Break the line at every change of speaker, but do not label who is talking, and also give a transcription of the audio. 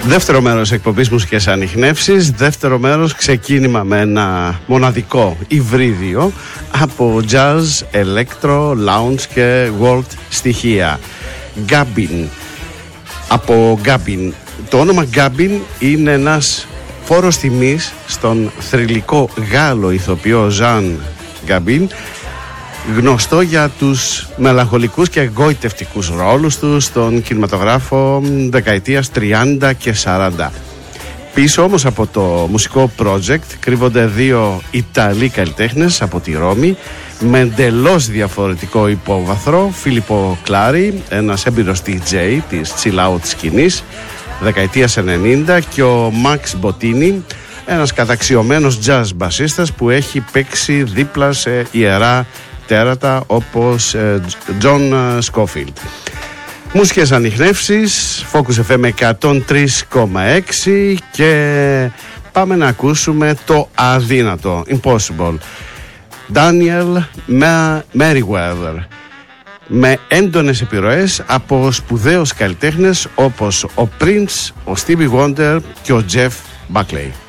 Δεύτερο μέρος εκπομπής Μουσικές Ανιχνεύσεις. Δεύτερο μέρος ξεκίνημα με ένα μοναδικό υβρίδιο από jazz, electro, lounge και world στοιχεία. Gabin. Από Gabin. Το όνομα Gabin είναι ένας φόρος τιμής στον θρυλικό Γάλλο ηθοποιό Jean Gabin, γνωστό για τους μελαγχολικούς και εγωιτευτικούς ρόλους του στον κινηματογράφο δεκαετίας 30 και 40. Πίσω όμως από το μουσικό project κρύβονται δύο Ιταλοί καλλιτέχνες από τη Ρώμη με εντελώς διαφορετικό υπόβαθρο. Φίλιππο Κλάρι, ένας έμπειρος DJ της chill out σκηνής δεκαετίας 90, και ο Μαξ Μποτίνι, ένας καταξιωμένος jazz μπασίστας που έχει παίξει δίπλα σε ιερά τέρατα όπως Τζον Σκόφιλντ. Μουσικές Ανιχνεύσεις, Focus FM 103,6, και πάμε να ακούσουμε το αδύνατο, Impossible, Daniel Merriweather, με έντονες επιρροές από σπουδαίους καλλιτέχνες όπως ο Prince, ο Stevie Wonder και ο Jeff Buckley.